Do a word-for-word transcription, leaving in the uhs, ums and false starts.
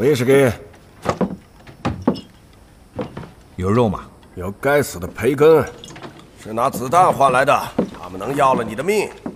威士忌， 有肉吗？ 有该死的培根，是拿子弹换来的，他们能要了你的命。